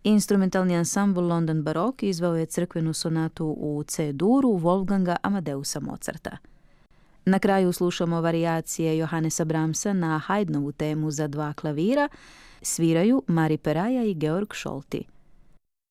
Instrumentalni ansambl London Baroque izveo je crkvenu sonatu u C-duru Wolfganga Amadeusa Mozarta. Na kraju slušamo varijacije Johannesa Brahmsa na Haydnovu temu za 2 klavira, sviraju Mari Peraja i Georg Scholti.